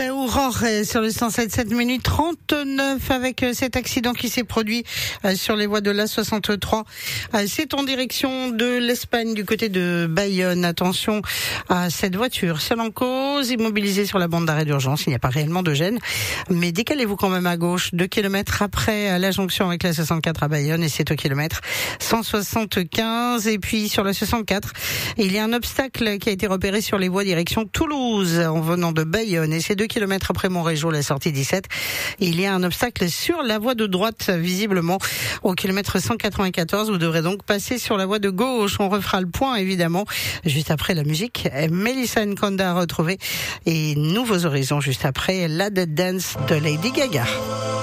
Aurore sur le 107 minutes 39 avec cet accident qui s'est produit sur les voies de l'A63. C'est en direction de l'Espagne du côté de Bayonne. Attention à cette voiture seule en cause, immobilisée sur la bande d'arrêt d'urgence. Il n'y a pas réellement de gêne, mais décalez-vous quand même à gauche 2 km après la jonction avec la 64 à Bayonne et c'est au kilomètre 175. Et puis sur la 64, il y a un obstacle qui a été repéré sur les voies direction Toulouse en venant de Bayonne et c'est 2 km après Montrégeau, la sortie 17. Il y a un obstacle sur la voie de droite, visiblement au kilomètre 194. Vous devrez donc passer sur la voie de gauche. On refera le point, évidemment, juste après la musique. Melissa Nkonda à retrouver et Nouveaux Horizons juste après la Dead Dance de Lady Gaga.